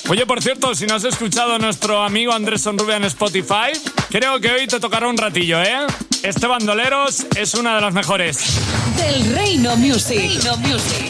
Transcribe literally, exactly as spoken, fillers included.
Oye, por cierto, si no has escuchado a nuestro amigo Andrés Sonrubia en Spotify, creo que hoy te tocará un ratillo, ¿eh? Este Bandoleros es una de las mejores. Del Reino Music. Reino Music.